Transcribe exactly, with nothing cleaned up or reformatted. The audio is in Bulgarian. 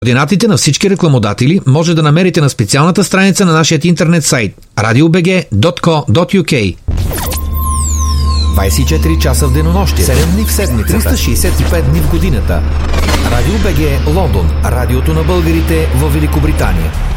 Координатите на всички рекламодатели може да намерите на специалната страница на нашия интернет сайт радио би джи точка ко точка ю кей. двайсет и четири часа в денонощие, седем дни в седмицата, триста шейсет и пет дни в годината. Радио БГ Лондон, радиото на българите във Великобритания.